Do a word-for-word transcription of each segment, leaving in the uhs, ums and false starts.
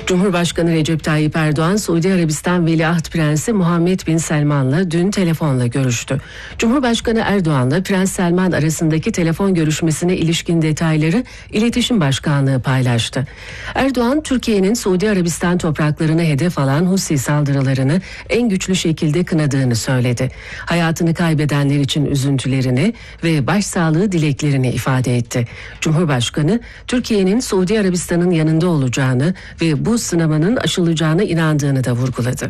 Cumhurbaşkanı Recep Tayyip Erdoğan, Suudi Arabistan Veliaht Prensi Muhammed Bin Selman'la dün telefonla görüştü. Cumhurbaşkanı Erdoğan'la Prens Selman arasındaki telefon görüşmesine ilişkin detayları İletişim Başkanlığı paylaştı. Erdoğan, Türkiye'nin Suudi Arabistan topraklarına hedef alan Husi saldırılarını en güçlü şekilde kınadığını söyledi. Hayatını kaybedenler için üzüntülerini ve başsağlığı dileklerini ifade etti. Cumhurbaşkanı, Türkiye'nin Suudi Arabistan'ın yanında olacağını ve bu sınamanın aşılacağına inandığını da vurguladı.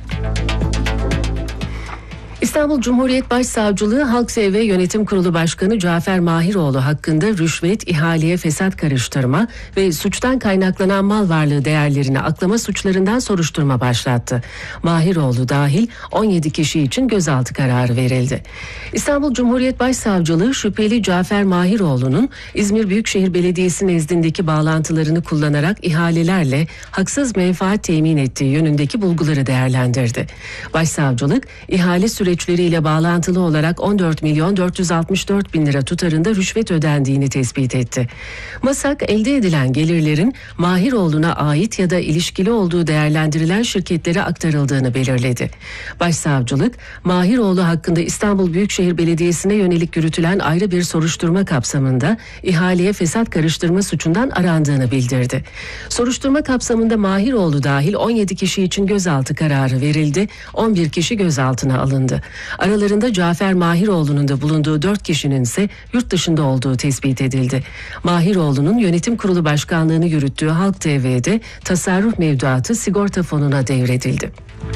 İstanbul Cumhuriyet Başsavcılığı Halk T V Yönetim Kurulu Başkanı Cafer Mahiroğlu hakkında rüşvet, ihaleye fesat karıştırma ve suçtan kaynaklanan mal varlığı değerlerini aklama suçlarından soruşturma başlattı. Mahiroğlu dahil on yedi kişi için gözaltı kararı verildi. İstanbul Cumhuriyet Başsavcılığı şüpheli Cafer Mahiroğlu'nun İzmir Büyükşehir Belediyesi nezdindeki bağlantılarını kullanarak ihalelerle haksız menfaat temin ettiği yönündeki bulguları değerlendirdi. Başsavcılık, ihale süreci ile bağlantılı olarak on dört milyon dört yüz altmış dört bin lira tutarında rüşvet ödendiğini tespit etti. MASAK, elde edilen gelirlerin Mahiroğlu'na ait ya da ilişkili olduğu değerlendirilen şirketlere aktarıldığını belirledi. Başsavcılık, Mahiroğlu hakkında İstanbul Büyükşehir Belediyesi'ne yönelik yürütülen ayrı bir soruşturma kapsamında ihaleye fesat karıştırma suçundan arandığını bildirdi. Soruşturma kapsamında Mahiroğlu dahil on yedi kişi için gözaltı kararı verildi, on bir kişi gözaltına alındı. Aralarında Cafer Mahiroğlu'nun da bulunduğu dört kişinin ise yurt dışında olduğu tespit edildi. Mahiroğlu'nun yönetim kurulu başkanlığını yürüttüğü Halk T V'de tasarruf mevduatı sigorta fonuna devredildi.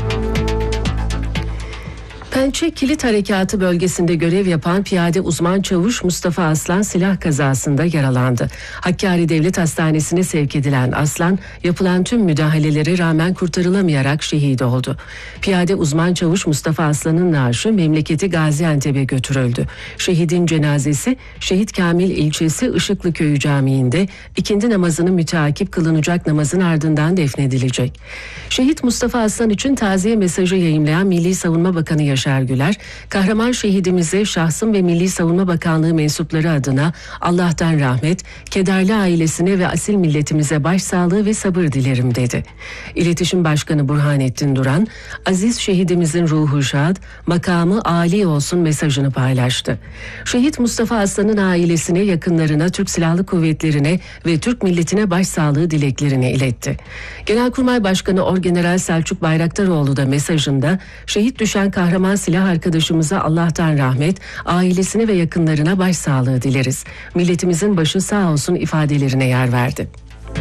Pençe Kilit Harekatı bölgesinde görev yapan piyade uzman çavuş Mustafa Aslan silah kazasında yaralandı. Hakkari Devlet Hastanesi'ne sevk edilen Aslan, yapılan tüm müdahalelere rağmen kurtarılamayarak şehit oldu. Piyade uzman çavuş Mustafa Aslan'ın naaşı memleketi Gaziantep'e götürüldü. Şehidin cenazesi Şehit Kamil ilçesi Işıklıköyü Camii'nde ikindi namazını müteakip kılınacak namazın ardından defnedilecek. Şehit Mustafa Aslan için taziye mesajı yayımlayan Milli Savunma Bakanı Yaşar Güler, kahraman şehidimize şahsım ve Milli Savunma Bakanlığı mensupları adına Allah'tan rahmet, kederli ailesine ve asil milletimize başsağlığı ve sabır dilerim dedi. İletişim Başkanı Burhanettin Duran, aziz şehidimizin ruhu şad, makamı âli olsun mesajını paylaştı. Şehit Mustafa Aslan'ın ailesine, yakınlarına, Türk Silahlı Kuvvetleri'ne ve Türk milletine başsağlığı dileklerini iletti. Genelkurmay Başkanı Orgeneral Selçuk Bayraktaroğlu da mesajında, şehit düşen kahraman silah arkadaşımıza Allah'tan rahmet, ailesine ve yakınlarına başsağlığı dileriz. Milletimizin başı sağ olsun ifadelerine yer verdi.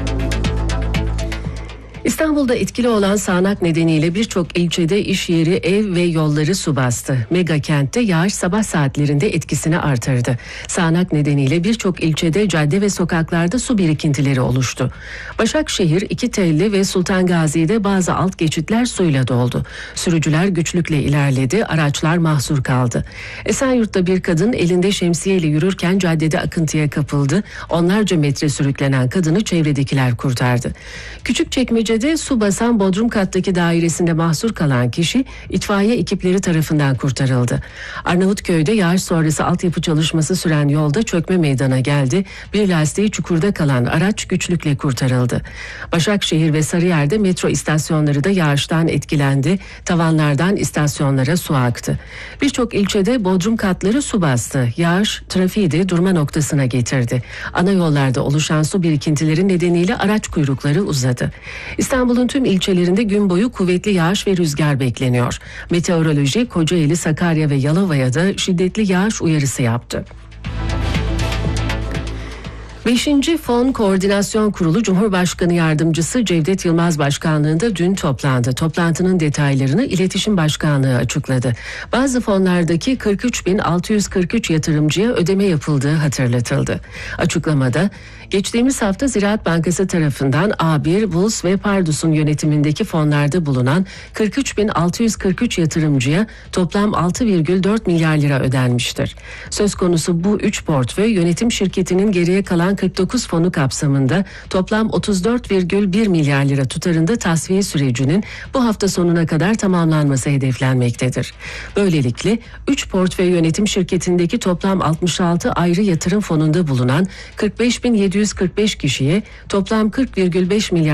İstanbul'da etkili olan sağanak nedeniyle birçok ilçede iş yeri, ev ve yolları su bastı. Mega kentte yağış sabah saatlerinde etkisini artırdı. Sağanak nedeniyle birçok ilçede cadde ve sokaklarda su birikintileri oluştu. Başakşehir, İkitelli ve Sultan Gazi'de bazı alt geçitler suyla doldu. Sürücüler güçlükle ilerledi, araçlar mahsur kaldı. Esenyurt'ta bir kadın elinde şemsiyeyle yürürken caddede akıntıya kapıldı. Onlarca metre sürüklenen kadını çevredekiler kurtardı. Küçükçekmece de su basan bodrum kattaki dairesinde mahsur kalan kişi itfaiye ekipleri tarafından kurtarıldı. Arnavutköy'de yağış sonrası altyapı çalışması süren yolda çökme meydana geldi. Bir lastiği çukurda kalan araç güçlükle kurtarıldı. Başakşehir ve Sarıyer'de metro istasyonları da yağıştan etkilendi. Tavanlardan istasyonlara su aktı. Birçok ilçede bodrum katları su bastı. Yağış trafiği de durma noktasına getirdi. Ana yollarda oluşan su birikintileri nedeniyle araç kuyrukları uzadı. İstanbul'un tüm ilçelerinde gün boyu kuvvetli yağış ve rüzgar bekleniyor. Meteoroloji, Kocaeli, Sakarya ve Yalova'ya da şiddetli yağış uyarısı yaptı. Beşinci Fon Koordinasyon Kurulu Cumhurbaşkanı Yardımcısı Cevdet Yılmaz Başkanlığında dün toplandı. Toplantının detaylarını İletişim Başkanlığı açıkladı. Bazı fonlardaki kırk üç bin altı yüz kırk üç yatırımcıya ödeme yapıldığı hatırlatıldı. Açıklamada, geçtiğimiz hafta Ziraat Bankası tarafından A bir, Vuls ve Pardus'un yönetimindeki fonlarda bulunan kırk üç bin altı yüz kırk üç yatırımcıya toplam altı virgül dört milyar lira ödenmiştir. Söz konusu bu üç portföy yönetim şirketinin geriye kalan kırk dokuz fonu kapsamında toplam otuz dört virgül bir milyar lira tutarında tasfiye sürecinin bu hafta sonuna kadar tamamlanması hedeflenmektedir. Böylelikle üç portföy yönetim şirketindeki toplam altmış altı ayrı yatırım fonunda bulunan kırk beş bin yedi yüz kırk beş kişiye toplam kırk virgül beş milyar